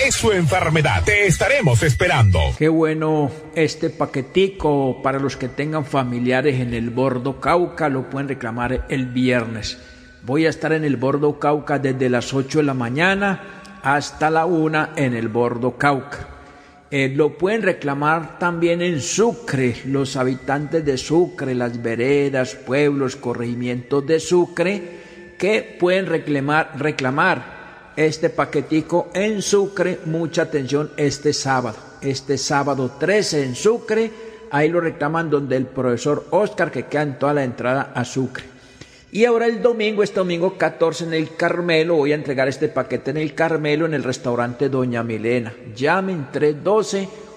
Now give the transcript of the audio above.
es su enfermedad. Te estaremos esperando. Qué bueno este paquetico. Para los que tengan familiares en el Bordo Cauca, lo pueden reclamar el viernes. Voy a estar en el Bordo Cauca desde las 8 de la mañana hasta la 1 en el Bordo Cauca. Lo pueden reclamar también en Sucre, los habitantes de Sucre, las veredas, pueblos, corregimientos de Sucre, que pueden reclamar este paquetico en Sucre. Mucha atención este sábado 13 en Sucre, ahí lo reclaman donde el profesor Oscar, que queda en toda la entrada a Sucre. Y ahora este domingo 14 en el Carmelo, voy a entregar este paquete en el Carmelo, en el restaurante Doña Milena. Llamen